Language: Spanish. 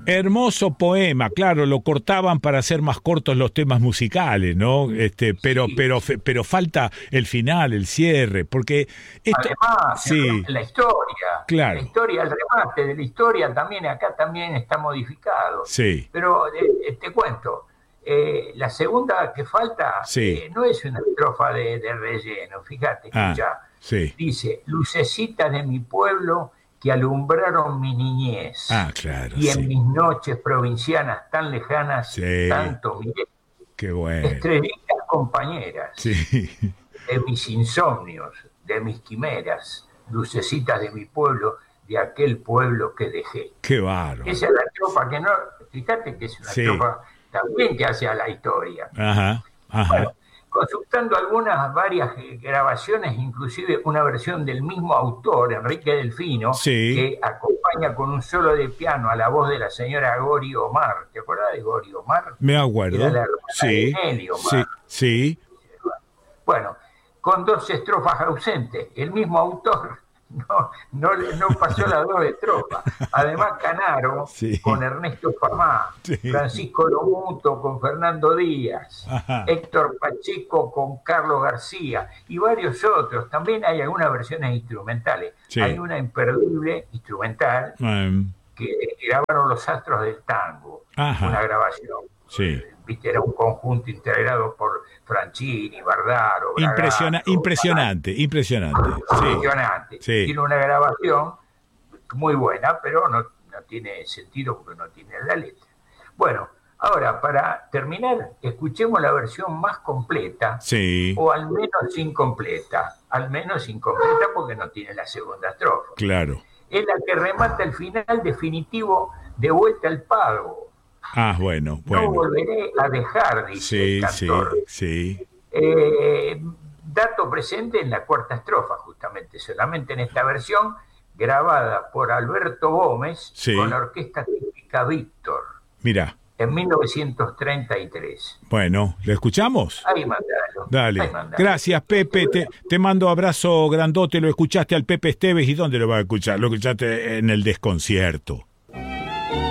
Hermoso poema, claro, lo cortaban para hacer más cortos los temas musicales, ¿no? Pero falta el final, el cierre, porque esto, Además, sí, la historia, claro, el remate de la historia también acá también está modificado. sí, Pero te cuento, la segunda que falta sí, no es una estrofa de relleno, fíjate, escucha, sí, dice, lucecita de mi pueblo que alumbraron mi niñez, claro, y en sí, mis noches provincianas tan lejanas, sí, tanto miré, qué bueno, estrellitas compañeras sí, de mis insomnios, de mis quimeras, lucecitas de mi pueblo, de aquel pueblo que dejé. qué bárbaro, Esa es la estrofa que no, fíjate que es una sí, estrofa también que hace a la historia. ajá, ajá, Bueno, consultando varias grabaciones, inclusive una versión del mismo autor, Enrique Delfino, sí, que acompaña con un solo de piano a la voz de la señora Gori Omar. ¿Te acuerdas de Gori Omar? me Era acuerdo, la hermana de sí, Nelly Omar. sí, sí, Bueno, con dos estrofas ausentes. El mismo autor no pasó las dos estrofas. Además, Canaro con sí, Ernesto Famá, sí, Francisco Lomuto con Fernando Díaz, ajá, Héctor Pacheco con Carlos García y varios otros. También hay algunas versiones instrumentales. Hay sí, una imperdible instrumental que grabaron los Astros del Tango, una ajá, grabación. sí. Viste, era un conjunto integrado por Franchini, Bardaro, Bragato, Impresionante, impresionante. Sí, impresionante. sí. Tiene una grabación muy buena, pero no tiene sentido porque no tiene la letra. Bueno, ahora para terminar, escuchemos la versión más completa, Sí, o al menos incompleta porque no tiene la segunda estrofa. claro. Es la que remata el final definitivo de Vuelta al Pago. Bueno, No bueno. volveré a dejar, dice el Sí, sí, cantor. sí. Dato presente en la cuarta estrofa, justamente, solamente en esta versión, grabada por Alberto Gómez con la Sí. orquesta típica Víctor Mira, en 1933. bueno, ¿lo escuchamos? Ahí mandalo, ahí Dale. mandalo. Gracias, Pepe. Te mando abrazo grandote. Lo escuchaste al Pepe Esteves. ¿Y dónde lo vas a escuchar? Lo escuchaste en el desconcierto.